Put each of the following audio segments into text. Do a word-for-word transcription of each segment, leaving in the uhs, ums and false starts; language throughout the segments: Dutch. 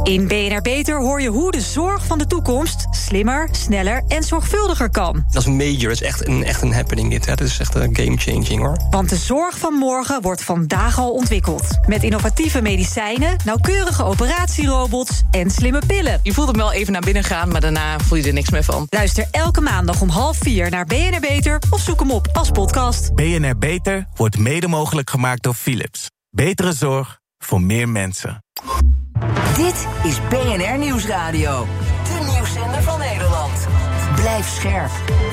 In B N R Beter hoor je hoe de zorg van de toekomst slimmer, sneller en zorgvuldiger kan. Dat is major, dat is echt een, echt een happening dit. Hè. Dat is echt een game-changing, hoor. Want de zorg van morgen wordt vandaag al ontwikkeld. Met innovatieve medicijnen, nauwkeurige operatierobots en slimme pillen. Je voelt hem wel even naar binnen gaan, maar daarna voel je er niks meer van. Luister elke maandag om half vier naar B N R Beter of zoek hem op als podcast. B N R Beter wordt mede mogelijk gemaakt door Philips. Betere zorg voor meer mensen. Dit is B N R Nieuwsradio. De nieuwszender van Nederland. Blijf scherp.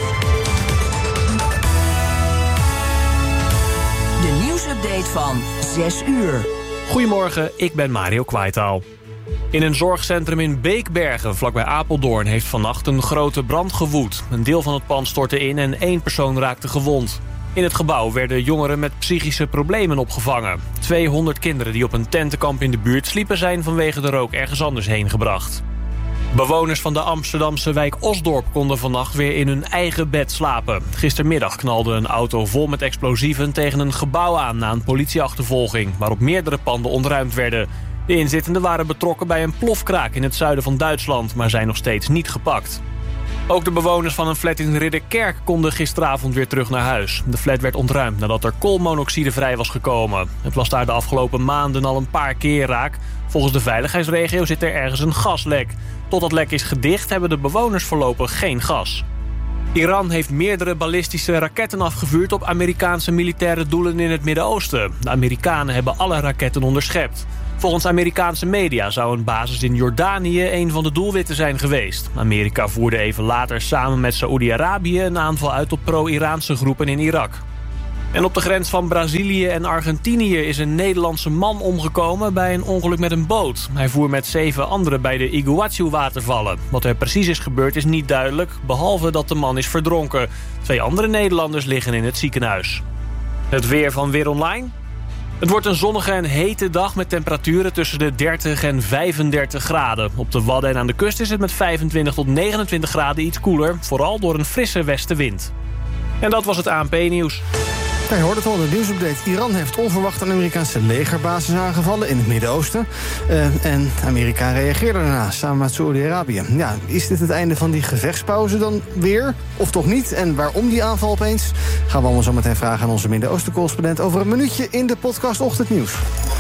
De nieuwsupdate van zes uur. Goedemorgen, ik ben Mario Kwaitaal. In een zorgcentrum in Beekbergen, vlakbij Apeldoorn, heeft vannacht een grote brand gewoed. Een deel van het pand stortte in en één persoon raakte gewond. In het gebouw werden jongeren met psychische problemen opgevangen. tweehonderd kinderen die op een tentenkamp in de buurt sliepen zijn vanwege de rook ergens anders heen gebracht. Bewoners van de Amsterdamse wijk Osdorp konden vannacht weer in hun eigen bed slapen. Gistermiddag knalde een auto vol met explosieven tegen een gebouw aan na een politieachtervolging, waarop meerdere panden ontruimd werden. De inzittenden waren betrokken bij een plofkraak in het zuiden van Duitsland, maar zijn nog steeds niet gepakt. Ook de bewoners van een flat in Ridderkerk konden gisteravond weer terug naar huis. De flat werd ontruimd nadat er koolmonoxide vrij was gekomen. Het was daar de afgelopen maanden al een paar keer raak. Volgens de veiligheidsregio zit er ergens een gaslek. Tot dat lek is gedicht hebben de bewoners voorlopig geen gas. Iran heeft meerdere ballistische raketten afgevuurd op Amerikaanse militaire doelen in het Midden-Oosten. De Amerikanen hebben alle raketten onderschept. Volgens Amerikaanse media zou een basis in Jordanië een van de doelwitten zijn geweest. Amerika voerde even later samen met Saoedi-Arabië een aanval uit op pro-Iraanse groepen in Irak. En op de grens van Brazilië en Argentinië is een Nederlandse man omgekomen bij een ongeluk met een boot. Hij voer met zeven anderen bij de Iguazu-watervallen. Wat er precies is gebeurd is niet duidelijk, behalve dat de man is verdronken. Twee andere Nederlanders liggen in het ziekenhuis. Het weer van Weer Online. Het wordt een zonnige en hete dag met temperaturen tussen de dertig en vijfendertig graden. Op de Wadden en aan de kust is het met vijfentwintig tot negenentwintig graden iets koeler, vooral door een frisse westenwind. En dat was het A N P-nieuws. Ja, je hoort het al, de nieuwsupdate. Iran heeft onverwacht een Amerikaanse legerbasis aangevallen in het Midden-Oosten. Uh, en Amerika reageerde daarna, samen met Saoedi-Arabië. Ja, is dit het einde van die gevechtspauze dan weer? Of toch niet? En waarom die aanval opeens? Gaan we allemaal zo meteen vragen aan onze Midden-Oosten-correspondent over een minuutje in de podcast Ochtendnieuws.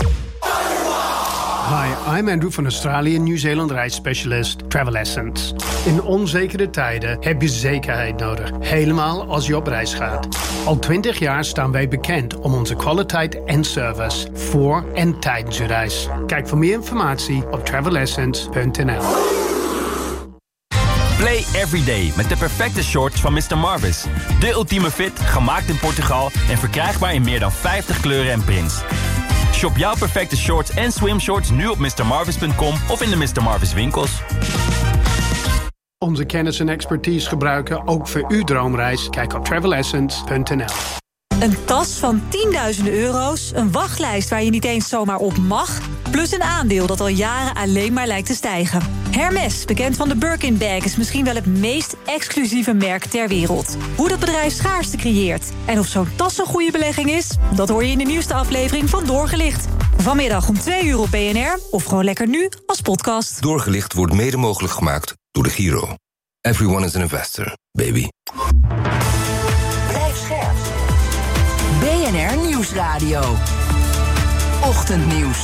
Hi, I'm Andrew van Australië, Nieuw-Zeeland reisspecialist Travel Essence. In onzekere tijden heb je zekerheid nodig, helemaal als je op reis gaat. Al twintig jaar staan wij bekend om onze kwaliteit en service voor en tijdens je reis. Kijk voor meer informatie op travel essence punt n l. Play everyday met de perfecte shorts van mister Marvis. De ultieme fit, gemaakt in Portugal en verkrijgbaar in meer dan vijftig kleuren en prints. Shop jouw perfecte shorts en swimshorts nu op mister marvis punt com of in de mister Marvis winkels. Onze kennis en expertise gebruiken ook voor uw droomreis. Kijk op travel essence punt n l. Een tas van tienduizenden euro's, een wachtlijst waar je niet eens zomaar op mag, plus een aandeel dat al jaren alleen maar lijkt te stijgen. Hermès, bekend van de Birkin bag, is misschien wel het meest exclusieve merk ter wereld. Hoe dat bedrijf schaarste creëert en of zo'n tas een goede belegging is, dat hoor je in de nieuwste aflevering van Doorgelicht. Vanmiddag om twee uur op B N R of gewoon lekker nu als podcast. Doorgelicht wordt mede mogelijk gemaakt door de Giro. Everyone is an investor, baby. Blijf scherp. B N R Nieuwsradio. Ochtendnieuws.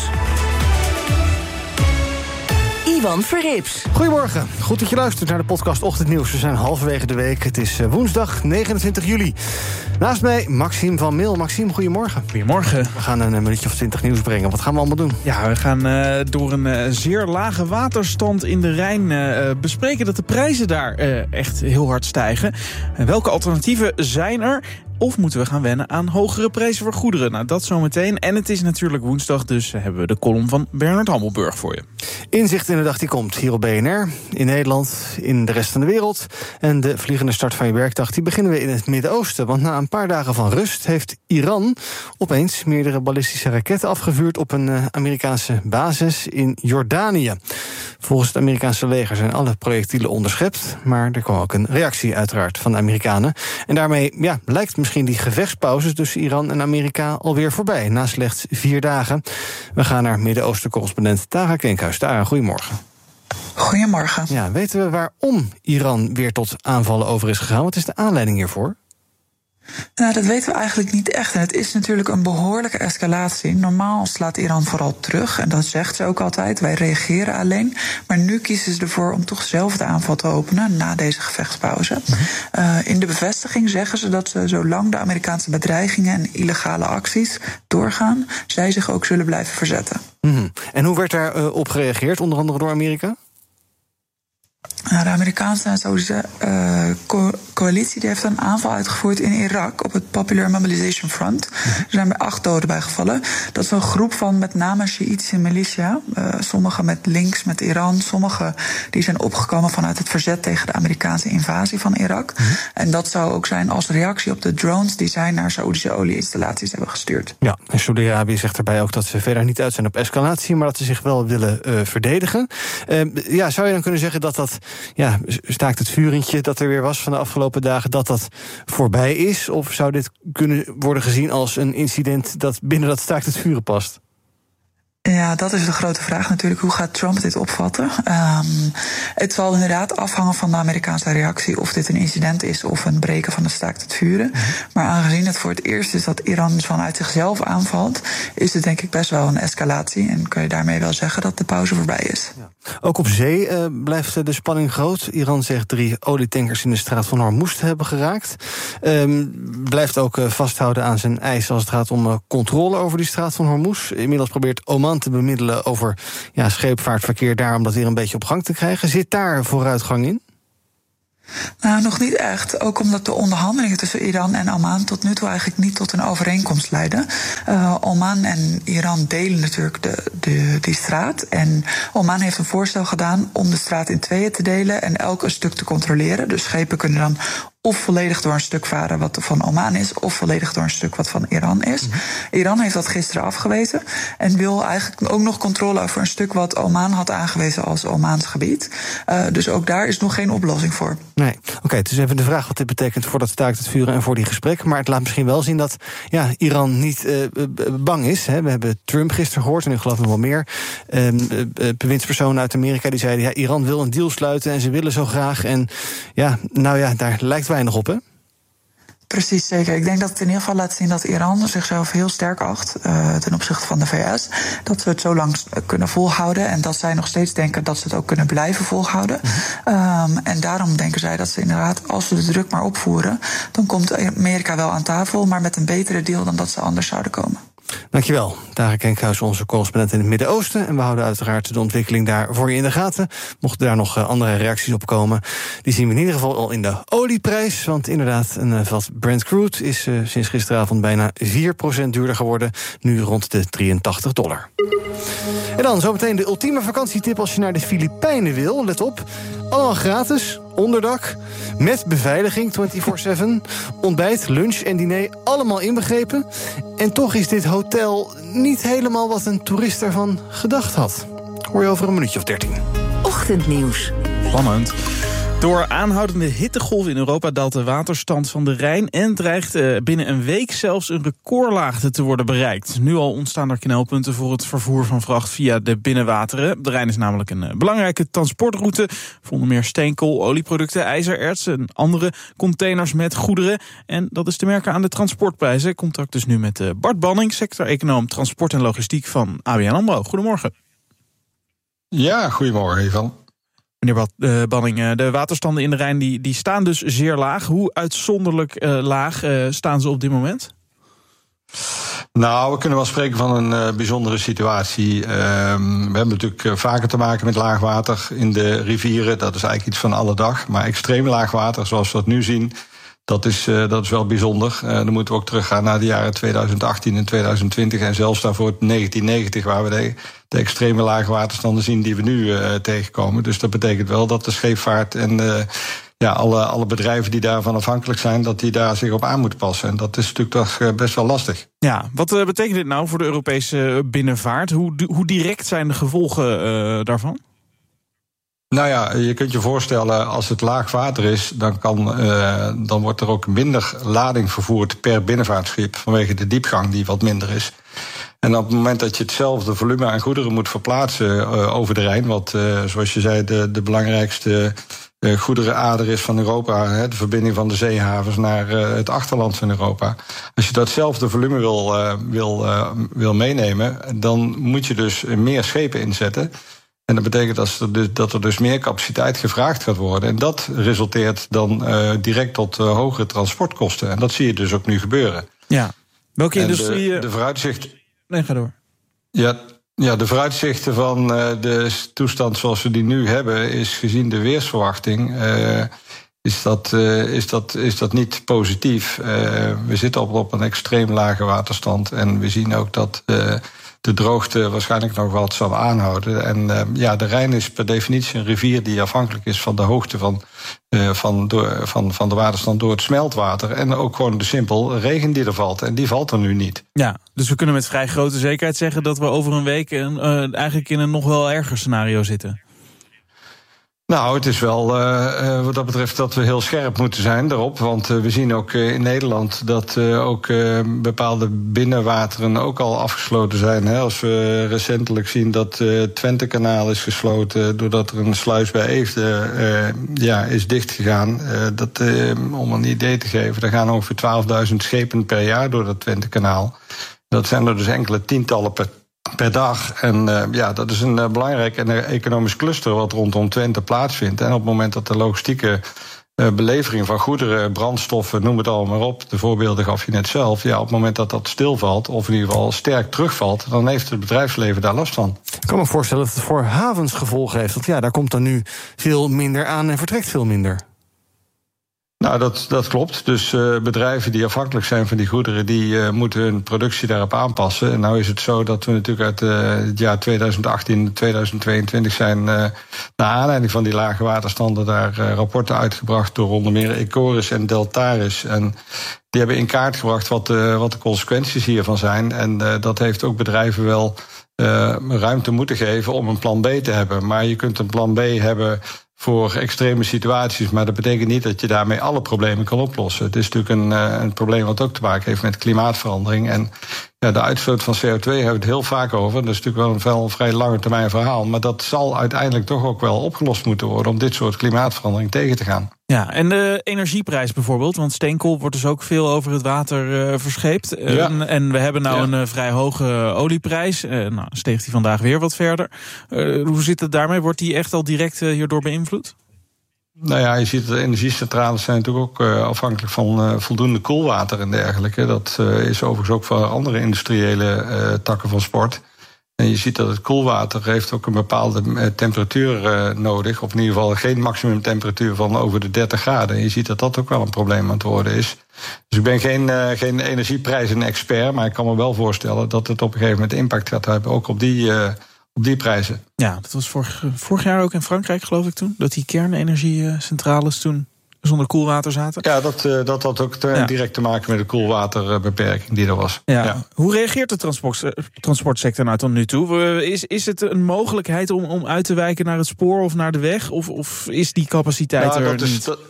Ivan Verrips. Goedemorgen, goed dat je luistert naar de podcast Ochtendnieuws. We zijn halverwege de week, het is woensdag negenentwintig juli. Naast mij Maxime van Mil. Maxime, goedemorgen. Goedemorgen. We gaan een minuutje of twintig nieuws brengen. Wat gaan we allemaal doen? Ja, we gaan uh, door een uh, zeer lage waterstand in de Rijn uh, bespreken dat de prijzen daar uh, echt heel hard stijgen. Uh, welke alternatieven zijn er? Of moeten we gaan wennen aan hogere prijzen voor goederen? Nou, dat zometeen. En het is natuurlijk woensdag, dus hebben we de column van Bernard Hammelburg voor je. Inzicht in de dag die komt, hier op B N R, in Nederland, in de rest van de wereld. En de vliegende start van je werkdag, die beginnen we in het Midden-Oosten. Want na een paar dagen van rust heeft Iran opeens meerdere ballistische raketten afgevuurd op een uh, Amerikaanse basis in Jordanië. Volgens het Amerikaanse leger zijn alle projectielen onderschept, maar er kwam ook een reactie uiteraard van de Amerikanen. En daarmee ja, lijkt misschien die gevechtspauzes tussen Iran en Amerika alweer voorbij, na slechts vier dagen. We gaan naar Midden-Oosten-correspondent Tara Kenkhuis. Tara. Sarah, goedemorgen. Goedemorgen. Ja, weten we waarom Iran weer tot aanvallen over is gegaan? Wat is de aanleiding hiervoor? Nou, dat weten we eigenlijk niet echt. En het is natuurlijk een behoorlijke escalatie. Normaal slaat Iran vooral terug. En dat zegt ze ook altijd. Wij reageren alleen. Maar nu kiezen ze ervoor om toch zelf de aanval te openen na deze gevechtspauze. Uh, in de bevestiging zeggen ze dat ze zolang de Amerikaanse bedreigingen en illegale acties doorgaan, zij zich ook zullen blijven verzetten. Mm-hmm. En hoe werd daar uh, op gereageerd, onder andere door Amerika? Nou, de Amerikaanse en Saoedische uh, co- coalitie die heeft een aanval uitgevoerd in Irak op het Popular Mobilization Front. Er zijn er acht doden bij gevallen. Dat is een groep van met name Sjiïtische militia. Uh, sommige met links met Iran, sommige die zijn opgekomen vanuit het verzet tegen de Amerikaanse invasie van Irak. Mm-hmm. En dat zou ook zijn als reactie op de drones die zij naar Saoedische olieinstallaties hebben gestuurd. Ja, en Saudi-Arabië zegt daarbij ook dat ze verder niet uit zijn op escalatie, maar dat ze zich wel willen uh, verdedigen. Uh, ja, zou je dan kunnen zeggen dat dat ja, staakt het vurentje dat er weer was van de afgelopen dagen, dat dat voorbij is? Of zou dit kunnen worden gezien als een incident dat binnen dat staakt het vuren past? Ja, dat is de grote vraag natuurlijk. Hoe gaat Trump dit opvatten? Um, het zal inderdaad afhangen van de Amerikaanse reactie of dit een incident is of een breken van de staakt het vuren. Mm-hmm. Maar aangezien het voor het eerst is dat Iran vanuit zichzelf aanvalt, is het denk ik best wel een escalatie. En kun je daarmee wel zeggen dat de pauze voorbij is. Ja. Ook op zee uh, blijft de spanning groot. Iran zegt drie olietankers in de straat van Hormuz te hebben geraakt. Um, blijft ook uh, vasthouden aan zijn eisen als het gaat om uh, controle over die straat van Hormuz. Inmiddels probeert Oman te bemiddelen over ja, scheepvaartverkeer daar om dat weer een beetje op gang te krijgen. Zit daar vooruitgang in? Nou, nog niet echt. Ook omdat de onderhandelingen tussen Iran en Oman tot nu toe eigenlijk niet tot een overeenkomst leiden. Uh, Oman en Iran delen natuurlijk de, de, die straat. En Oman heeft een voorstel gedaan om de straat in tweeën te delen en elk een stuk te controleren. Dus schepen kunnen dan of volledig door een stuk varen wat van Oman is, of volledig door een stuk wat van Iran is. Mm-hmm. Iran heeft dat gisteren afgewezen en wil eigenlijk ook nog controle over een stuk wat Oman had aangewezen als Omaans gebied. Uh, dus ook daar is nog geen oplossing voor. Nee, oké, okay, het is even de vraag wat dit betekent voor dat staakt het vuren en voor die gesprekken. Maar het laat misschien wel zien dat ja, Iran niet uh, bang is. Hè. We hebben Trump gisteren gehoord en ik geloof nog wel meer. Uh, uh, bewindspersonen uit Amerika die zeiden, ja, Iran wil een deal sluiten en ze willen zo graag. En ja, nou ja, daar lijkt weinig op, hè? Precies, zeker. Ik denk dat het in ieder geval laat zien dat Iran zichzelf heel sterk acht uh, ten opzichte van de V S. Dat we het zo lang kunnen volhouden en dat zij nog steeds denken dat ze het ook kunnen blijven volhouden. Mm-hmm. Um, en daarom denken zij dat ze inderdaad, als ze de druk maar opvoeren, dan komt Amerika wel aan tafel, maar met een betere deal dan dat ze anders zouden komen. Dankjewel. Tara Kenkhuis, onze correspondent in het Midden-Oosten. En we houden uiteraard de ontwikkeling daar voor je in de gaten. Mochten daar nog andere reacties op komen, die zien we in ieder geval al in de olieprijs. Want inderdaad, een vat Brent crude is uh, sinds gisteravond bijna vier procent duurder geworden. Nu rond de drieëntachtig dollar. En dan zometeen de ultieme vakantietip als je naar de Filipijnen wil. Let op, allemaal gratis, onderdak, met beveiliging vierentwintig zeven, ontbijt, lunch en diner allemaal inbegrepen. En toch is dit hotel niet helemaal wat een toerist ervan gedacht had. Hoor je over een minuutje of dertien. Ochtendnieuws. Spannend. Door aanhoudende hittegolf in Europa daalt de waterstand van de Rijn en dreigt uh, binnen een week zelfs een recordlaagte te worden bereikt. Nu al ontstaan er knelpunten voor het vervoer van vracht via de binnenwateren. De Rijn is namelijk een uh, belangrijke transportroute voor onder meer steenkool, olieproducten, ijzererts en andere containers met goederen. En dat is te merken aan de transportprijzen. Contact dus nu met uh, Bart Banning, sector-econoom transport en logistiek van A B N AMRO. Goedemorgen. Ja, goedemorgen Ivan. Meneer Bad, uh, Banning, uh, de waterstanden in de Rijn die, die staan dus zeer laag. Hoe uitzonderlijk uh, laag uh, staan ze op dit moment? Nou, we kunnen wel spreken van een uh, bijzondere situatie. Uh, we hebben natuurlijk uh, vaker te maken met laagwater in de rivieren. Dat is eigenlijk iets van alle dag. Maar extreem laagwater, zoals we dat nu zien, dat is, uh, dat is wel bijzonder. Uh, dan moeten we ook teruggaan naar de jaren tweeduizend achttien en tweeduizend twintig... en zelfs daarvoor negentien negentig, waar we de, de extreme laagwaterstanden zien die we nu uh, tegenkomen. Dus dat betekent wel dat de scheepvaart en uh, ja, alle, alle bedrijven die daarvan afhankelijk zijn, dat die daar zich op aan moeten passen. En dat is natuurlijk toch uh, best wel lastig. Ja, wat uh, betekent dit nou voor de Europese binnenvaart? Hoe, hoe direct zijn de gevolgen uh, daarvan? Nou ja, je kunt je voorstellen, als het laag water is, dan, kan, uh, dan wordt er ook minder lading vervoerd per binnenvaartschip vanwege de diepgang die wat minder is. En op het moment dat je hetzelfde volume aan goederen moet verplaatsen uh, over de Rijn, wat, uh, zoals je zei, de, de belangrijkste uh, goederenader is van Europa, hè, de verbinding van de zeehavens naar uh, het achterland van Europa. Als je datzelfde volume wil, uh, wil, uh, wil meenemen, dan moet je dus meer schepen inzetten. En dat betekent dat er, dus, dat er dus meer capaciteit gevraagd gaat worden. En dat resulteert dan uh, direct tot uh, hogere transportkosten. En dat zie je dus ook nu gebeuren. Ja. Welke industrie... De, de vooruitzicht... Nee, ga door. Ja, ja, de vooruitzichten van uh, de toestand zoals we die nu hebben, is gezien de weersverwachting, uh, is, dat, uh, is, dat, is dat niet positief. Uh, we zitten op, op een extreem lage waterstand. En we zien ook dat uh, de droogte waarschijnlijk nog wat zal aanhouden. En uh, ja, de Rijn is per definitie een rivier die afhankelijk is van de hoogte van, uh, van, door, van, van de waterstand door het smeltwater. En ook gewoon de simpel regen die er valt. En die valt er nu niet. Ja, dus we kunnen met vrij grote zekerheid zeggen dat we over een week een, uh, eigenlijk in een nog wel erger scenario zitten. Nou, het is wel uh, uh, wat dat betreft dat we heel scherp moeten zijn daarop. Want uh, we zien ook uh, in Nederland dat uh, ook uh, bepaalde binnenwateren ook al afgesloten zijn. Hè. Als we recentelijk zien dat uh, het Twentekanaal is gesloten doordat er een sluis bij Eefde uh, ja, is dichtgegaan. Uh, dat, uh, om een idee te geven, er gaan ongeveer twaalfduizend schepen per jaar door dat Twentekanaal. Dat zijn er dus enkele tientallen per per dag. En uh, ja, dat is een uh, belangrijk en, uh, economisch cluster wat rondom Twente plaatsvindt. En op het moment dat de logistieke uh, belevering van goederen, brandstoffen, noem het allemaal maar op, de voorbeelden gaf je net zelf, ja, op het moment dat dat stilvalt, of in ieder geval sterk terugvalt, dan heeft het bedrijfsleven daar last van. Ik kan me voorstellen dat het voor havens gevolgen heeft. Want ja, daar komt dan nu veel minder aan en vertrekt veel minder. Nou, dat, dat klopt. Dus uh, bedrijven die afhankelijk zijn van die goederen, die uh, moeten hun productie daarop aanpassen. En nou is het zo dat we natuurlijk uit uh, het jaar tweeduizend achttien, tweeduizend tweeëntwintig zijn, uh, naar aanleiding van die lage waterstanden, daar uh, rapporten uitgebracht door onder meer Ecoris en Deltaris. En die hebben in kaart gebracht wat, uh, wat de consequenties hiervan zijn. En uh, dat heeft ook bedrijven wel uh, ruimte moeten geven om een plan B te hebben. Maar je kunt een plan B hebben voor extreme situaties, maar dat betekent niet dat je daarmee alle problemen kan oplossen. Het is natuurlijk een, een probleem wat ook te maken heeft met klimaatverandering. En ja, de uitstoot van C O twee hebben we het heel vaak over. Dat is natuurlijk wel een, een vrij lange termijn verhaal, maar dat zal uiteindelijk toch ook wel opgelost moeten worden om dit soort klimaatverandering tegen te gaan. Ja, en de energieprijs bijvoorbeeld, want steenkool wordt dus ook veel over het water uh, verscheept. Ja. Uh, en we hebben nou ja. een uh, vrij hoge olieprijs. Uh, nou, steeg die vandaag weer wat verder. Uh, hoe zit het daarmee? Wordt die echt al direct uh, hierdoor beïnvloed? Nou ja, je ziet dat de energiecentrales zijn natuurlijk ook uh, afhankelijk van uh, voldoende koelwater en dergelijke. Dat uh, is overigens ook voor andere industriële uh, takken van sport. En je ziet dat het koelwater heeft ook een bepaalde temperatuur uh, nodig. Of in ieder geval geen maximumtemperatuur van over de dertig graden. En je ziet dat dat ook wel een probleem aan het worden is. Dus ik ben geen, uh, geen energieprijzen-expert, maar ik kan me wel voorstellen dat het op een gegeven moment impact gaat hebben, ook op die, uh, op die prijzen. Ja, dat was vorig, vorig jaar ook in Frankrijk, geloof ik toen. Dat die kernenergiecentrales toen zonder koelwater zaten. Ja, dat, uh, dat had ook te, ja. direct te maken met de koelwaterbeperking die er was. Ja. Ja. Hoe reageert de transport, transportsector nou tot nu toe? Is, is het een mogelijkheid om, om uit te wijken naar het spoor of naar de weg? Of, of is die capaciteit nou, er dat is, niet? Dat,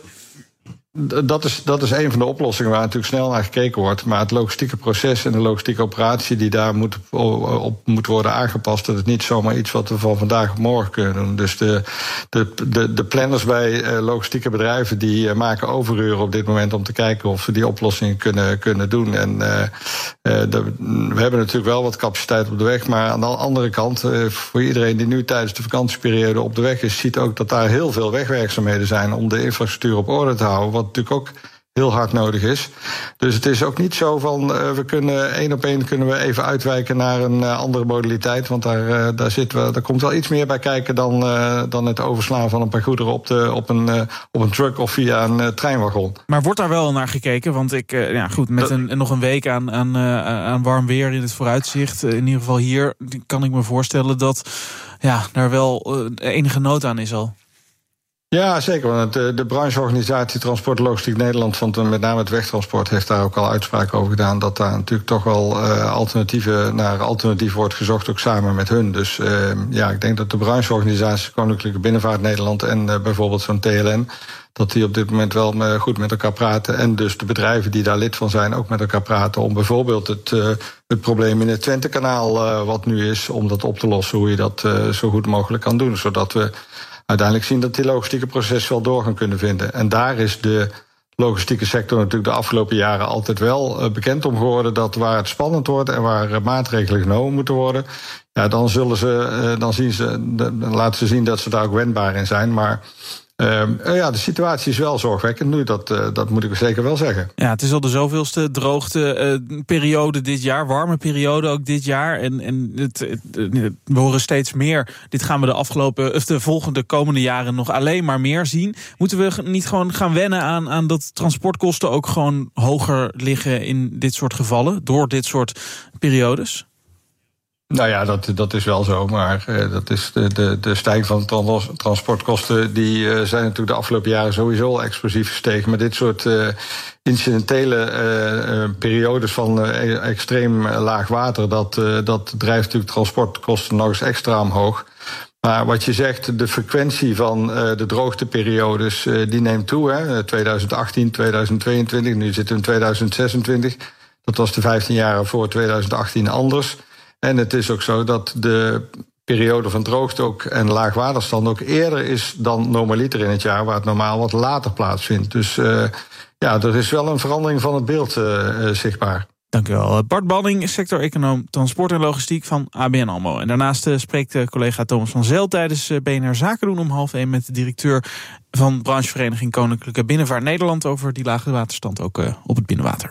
Dat is, dat is een van de oplossingen waar natuurlijk snel naar gekeken wordt. Maar het logistieke proces en de logistieke operatie die daar moet, op moet worden aangepast, dat is niet zomaar iets wat we van vandaag op morgen kunnen doen. Dus de, de, de, de planners bij logistieke bedrijven die maken overuren op dit moment om te kijken of ze die oplossingen kunnen, kunnen doen. En uh, de, we hebben natuurlijk wel wat capaciteit op de weg. Maar aan de andere kant, uh, voor iedereen die nu tijdens de vakantieperiode op de weg is, ziet ook dat daar heel veel wegwerkzaamheden zijn om de infrastructuur op orde te houden. Wat natuurlijk ook heel hard nodig is. Dus het is ook niet zo van uh, we kunnen één op één kunnen we even uitwijken naar een uh, andere modaliteit. Want daar, uh, daar, zit wel, daar komt wel iets meer bij kijken dan, uh, dan het overslaan van een paar goederen op, de, op, een, uh, op een truck of via een uh, treinwagon. Maar wordt daar wel naar gekeken? Want ik, uh, ja goed, met een, nog een week aan, aan, uh, aan warm weer in het vooruitzicht, uh, in ieder geval hier, kan ik me voorstellen dat ja, daar wel uh, enige nood aan is al. Ja, zeker. Want de, de brancheorganisatie Transport Logistiek Nederland, van met name het wegtransport, heeft daar ook al uitspraken over gedaan dat daar natuurlijk toch wel uh, alternatieven naar alternatieven wordt gezocht, ook samen met hun. Dus uh, ja, ik denk dat de brancheorganisatie Koninklijke Binnenvaart Nederland en uh, bijvoorbeeld zo'n T L N dat die op dit moment wel goed met elkaar praten. En dus de bedrijven die daar lid van zijn ook met elkaar praten om bijvoorbeeld het, uh, het probleem in het Twentekanaal uh, wat nu is, om dat op te lossen, hoe je dat uh, zo goed mogelijk kan doen. Zodat we uiteindelijk zien dat die logistieke processen wel door gaan kunnen vinden. En daar is de logistieke sector natuurlijk de afgelopen jaren altijd wel uh, bekend om geworden, dat waar het spannend wordt en waar uh, maatregelen genomen moeten worden, ja, dan zullen ze, uh, dan zien ze, dan laten ze zien dat ze daar ook wendbaar in zijn. Maar Uh, ja, de situatie is wel zorgwekkend nu, dat, uh, dat moet ik zeker wel zeggen. Ja, het is al de zoveelste droogte uh, periode dit jaar, warme periode ook dit jaar. En, en het, het, we horen steeds meer, dit gaan we de afgelopen, of de volgende komende jaren nog alleen maar meer zien. Moeten we niet gewoon gaan wennen aan, aan dat transportkosten ook gewoon hoger liggen in dit soort gevallen, door dit soort periodes? Nou ja, dat, dat is wel zo, maar uh, dat is de, de, de stijging van trans, transportkosten, die uh, zijn natuurlijk de afgelopen jaren sowieso al explosief gestegen. Maar dit soort uh, incidentele uh, uh, periodes van uh, extreem laag water, dat, uh, dat drijft natuurlijk transportkosten nog eens extra omhoog. Maar wat je zegt, de frequentie van uh, de droogteperiodes, uh, die neemt toe. Hè? twintig achttien, twintig tweeëntwintig, nu zitten we in twintig zesentwintig. Dat was de vijftien jaren voor twintig achttien anders. En het is ook zo dat de periode van droogte ook en laagwaterstand ook eerder is dan normaliter in het jaar, waar het normaal wat later plaatsvindt. Dus uh, ja, er is wel een verandering van het beeld uh, uh, zichtbaar. Dank u wel. Bart Banning, sector-econoom transport en logistiek van A B N AMRO. En daarnaast uh, spreekt uh, collega Thomas van Zel tijdens uh, B N R Zaken doen om half één met de directeur van branchevereniging Koninklijke Binnenvaart Nederland over die lage waterstand ook uh, op het binnenwater.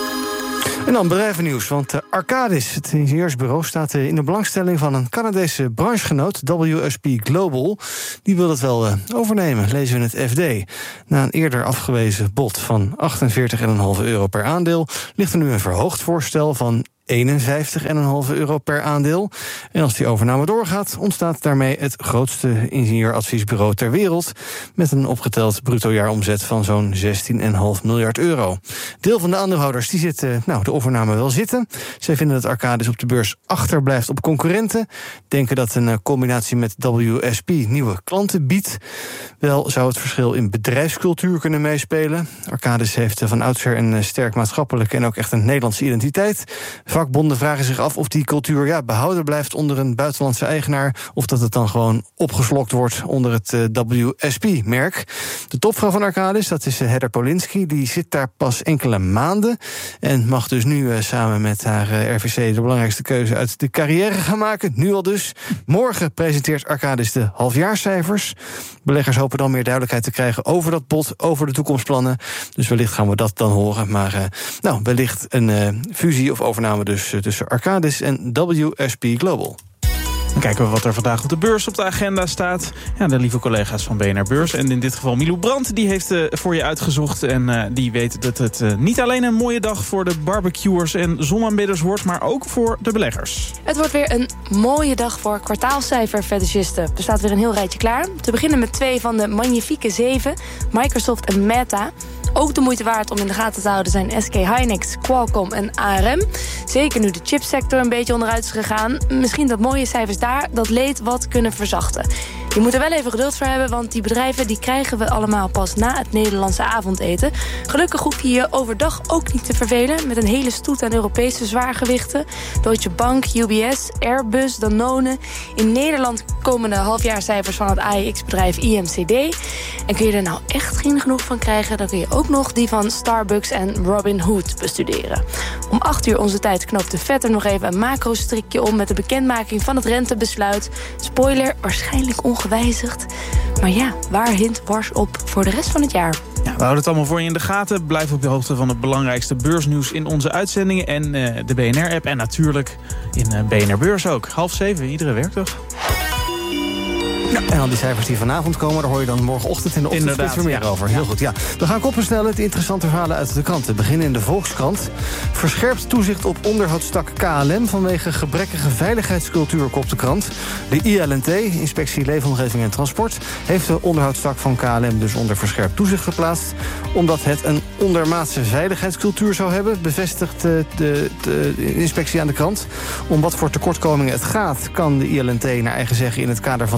En dan bedrijvennieuws, want Arcadis, het ingenieursbureau, staat in de belangstelling van een Canadese branchegenoot, W S P Global. Die wil het wel overnemen, lezen we in het F D. Na een eerder afgewezen bod van achtenveertig komma vijf euro per aandeel ligt er nu een verhoogd voorstel van eenenvijftig komma vijf euro per aandeel. En als die overname doorgaat, ontstaat daarmee het grootste ingenieuradviesbureau ter wereld, met een opgeteld bruto jaaromzet van zo'n zestien komma vijf miljard euro. Deel van de aandeelhouders die zitten, nou, de overname wel zitten. Zij vinden dat Arcadis op de beurs achterblijft op concurrenten. Denken dat een combinatie met W S P nieuwe klanten biedt. Wel zou het verschil in bedrijfscultuur kunnen meespelen. Arcadis heeft van oudsher een sterk maatschappelijke en ook echt een Nederlandse identiteit. Vakbonden vragen zich af of die cultuur ja, behouden blijft onder een buitenlandse eigenaar, of dat het dan gewoon opgeslokt wordt onder het uh, W S P-merk. De topvrouw van Arcadis, dat is uh, Heather Polinski, die zit daar pas enkele maanden en mag dus nu uh, samen met haar uh, R V C de belangrijkste keuze uit de carrière gaan maken. Nu al dus. Morgen presenteert Arcadis de halfjaarscijfers. Beleggers hopen dan meer duidelijkheid te krijgen over dat bod, over de toekomstplannen. Dus wellicht gaan we dat dan horen. Maar uh, nou, wellicht een uh, fusie of overname dus uh, tussen Arcadis en W S P Global. Dan kijken we wat er vandaag op de beurs op de agenda staat. Ja, de lieve collega's van B N R Beurs. En in dit geval Milou Brandt, die heeft uh, voor je uitgezocht. En uh, die weet dat het uh, niet alleen een mooie dag voor de barbecuers en zonaanbidders wordt, maar ook voor de beleggers. Het wordt weer een mooie dag voor kwartaalcijferfetischisten. Er staat weer een heel rijtje klaar. Te beginnen met twee van de magnifieke zeven, Microsoft en Meta. Ook de moeite waard om in de gaten te houden zijn S K Hynix, Qualcomm en A R M. Zeker nu de chipsector een beetje onderuit is gegaan. Misschien dat mooie cijfers daar dat leed wat kunnen verzachten. Je moet er wel even geduld voor hebben, want die bedrijven die krijgen we allemaal pas na het Nederlandse avondeten. Gelukkig hoef je je overdag ook niet te vervelen met een hele stoet aan Europese zwaargewichten. Deutsche Bank, U B S, Airbus, Danone. In Nederland komen de halfjaarcijfers van het A E X-bedrijf I M C D. En kun je er nou echt geen genoeg van krijgen, dan kun je ook nog die van Starbucks en Robinhood bestuderen. Om acht uur onze tijd knoopt de Fed er nog even een macro-strikje om met de bekendmaking van het rentebesluit. Spoiler, waarschijnlijk ongewijzigd. Maar ja, waar hint wars op voor de rest van het jaar? Ja, we houden het allemaal voor je in de gaten. Blijf op de hoogte van het belangrijkste beursnieuws in onze uitzendingen en uh, de B N R-app. En natuurlijk in uh, B N R Beurs ook. Half zeven, iedere werkdag. Ja, en al die cijfers die vanavond komen, daar hoor je dan morgenochtend in de ochtend weer meer ja. over. Heel ja. goed, ja. We gaan koppen snellen de interessante verhalen uit de kranten. We beginnen in de Volkskrant. Verscherpt toezicht op onderhoudstak K L M vanwege gebrekkige veiligheidscultuur, kopt de krant. De I L N T, Inspectie Leefomgeving en Transport, heeft de onderhoudstak van K L M dus onder verscherpt toezicht geplaatst, omdat het een ondermaatse veiligheidscultuur zou hebben, bevestigt de, de, de inspectie aan de krant. Om wat voor tekortkomingen het gaat, kan de I L N T naar eigen zeggen in het kader van de vertrouwelijkheid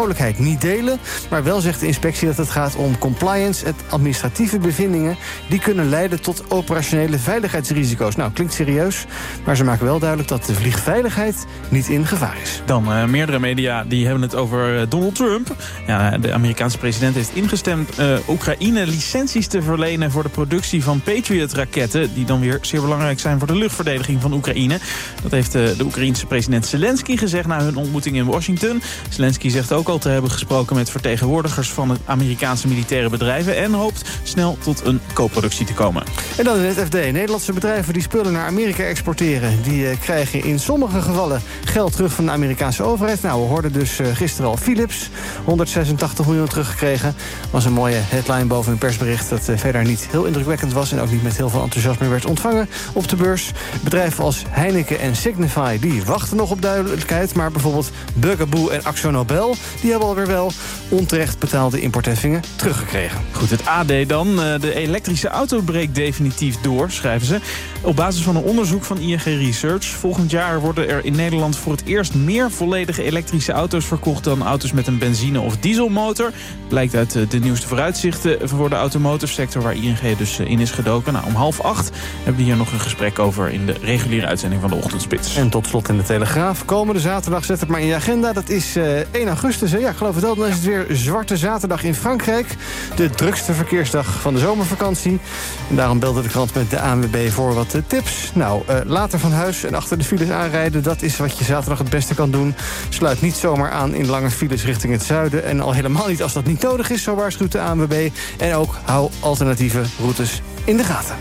vertrouwelijkheid niet delen, maar wel zegt de inspectie dat het gaat om compliance en administratieve bevindingen die kunnen leiden tot operationele veiligheidsrisico's. Nou, klinkt serieus, maar ze maken wel duidelijk dat de vliegveiligheid niet in gevaar is. Dan uh, meerdere media die hebben het over uh, Donald Trump. Ja, de Amerikaanse president heeft ingestemd uh, Oekraïne licenties te verlenen voor de productie van Patriot-raketten, die dan weer zeer belangrijk zijn voor de luchtverdediging van Oekraïne. Dat heeft uh, de Oekraïense president Zelensky gezegd na hun ontmoeting in Washington. Zelensky zegt ook al te hebben gesproken met vertegenwoordigers van het Amerikaanse militaire bedrijven en hoopt snel tot een co-productie te komen. En dan in het F D. Nederlandse bedrijven die spullen naar Amerika exporteren, die uh, krijgen in sommige gevallen geld terug van de Amerikaanse overheid. Nou, we hoorden dus uh, gisteren al Philips, honderdzesentachtig miljoen teruggekregen. Was een mooie headline boven een persbericht dat uh, verder niet heel indrukwekkend was en ook niet met heel veel enthousiasme werd ontvangen op de beurs. Bedrijven als Heineken en Signify die wachten nog op duidelijkheid, maar bijvoorbeeld Bugaboo en AkzoNobel die hebben alweer wel onterecht betaalde importheffingen teruggekregen. Goed, het A D dan. De elektrische auto breekt definitief door, schrijven ze. Op basis van een onderzoek van I N G Research. Volgend jaar worden er in Nederland voor het eerst meer volledige elektrische auto's verkocht dan auto's met een benzine- of dieselmotor. Blijkt uit de nieuwste vooruitzichten voor de automotive sector waar I N G dus in is gedoken. Nou, om half acht hebben we hier nog een gesprek over in de reguliere uitzending van de Ochtendspits. En tot slot in de Telegraaf. Komende zaterdag, zet het maar in je agenda. Dat is uh, één augustus. Hè? Ja, ik geloof het wel. Dan is het weer Zwarte Zaterdag in Frankrijk. De drukste verkeersdag van de zomervakantie. En daarom belde de krant met de A N W B voor wat uh, tips. Nou, uh, later van huis en achter de files aanrijden. Dat is wat je zaterdag het beste kan doen. Sluit niet zomaar aan in lange files richting het zuiden. En al helemaal niet als dat niet nodig is, zo waarschuwt de A N W B. En ook hou alternatieve routes in de gaten.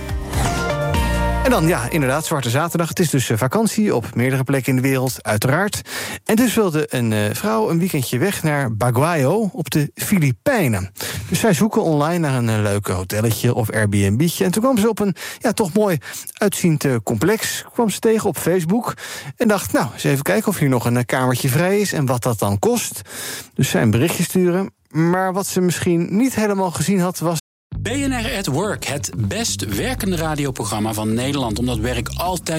En dan, ja, inderdaad, Zwarte Zaterdag. Het is dus vakantie op meerdere plekken in de wereld, uiteraard. En dus wilde een uh, vrouw een weekendje weg naar Baguio op de Filipijnen. Dus zij zoeken online naar een uh, leuk hotelletje of Airbnb'tje. En toen kwam ze op een, ja, toch mooi uitziend uh, complex. Kwam ze tegen op Facebook en dacht, nou, eens even kijken of hier nog een uh, kamertje vrij is en wat dat dan kost. Dus zij een berichtje sturen. Maar wat ze misschien niet helemaal gezien had, was B N R at Work, het best werkende radioprogramma van Nederland. Omdat werk altijd